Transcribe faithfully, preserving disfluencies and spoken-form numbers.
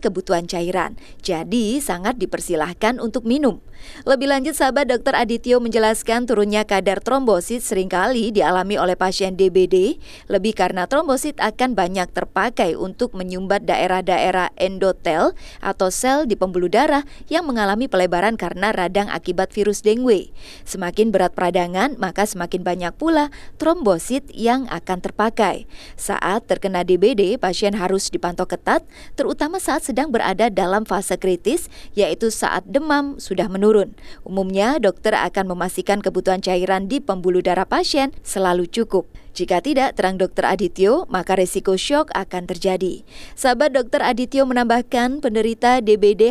kebutuhan cairan, jadi sangat dipersilahkan untuk minum. Lebih lanjut, sahabat, Dokter Adityo menjelaskan turunnya kadar trombosit seringkali dialami oleh pasien D B D, lebih karena trombosit akan banyak terpakai untuk menyumbat daerah-daerah endotel atau sel di pembuluh darah yang mengalami pelebaran karena radang akibat virus dengue. Semakin berat peradangan, maka semakin banyak pula trombosit yang akan terpakai. Saat terkena D B D, pasien harus dipantau ketat, terutama saat sedang berada dalam fase kritis, yaitu saat demam sudah menurun. Umumnya, dokter akan memastikan kebutuhan cairan di pembuluh darah pasien selalu cukup. Jika tidak, terang Dokter Adityo, maka resiko syok akan terjadi. Sahabat, Dokter Adityo menambahkan penderita D B D